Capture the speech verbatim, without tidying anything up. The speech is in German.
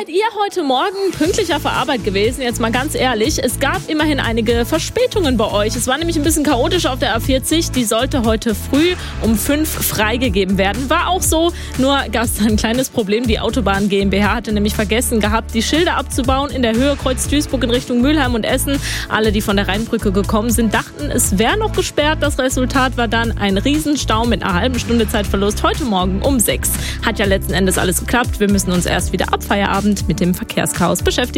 Seid ihr heute Morgen pünktlich auf der Arbeit gewesen? Jetzt mal ganz ehrlich, es gab immerhin einige Verspätungen bei euch. Es war nämlich ein bisschen chaotisch auf der A vierzig. Die sollte heute früh um fünf freigegeben werden. War auch so, nur gab es da ein kleines Problem. Die Autobahn GmbH hatte nämlich vergessen gehabt, die Schilder abzubauen in der Höhe Kreuz Duisburg in Richtung Mülheim und Essen. Alle, die von der Rheinbrücke gekommen sind, dachten, es wäre noch gesperrt. Das Resultat war dann ein Riesenstau mit einer halben Stunde Zeitverlust heute Morgen um sechs. Hat ja letzten Endes alles geklappt. Wir müssen uns erst wieder ab Feierabend mit dem Verkehrschaos beschäftigen.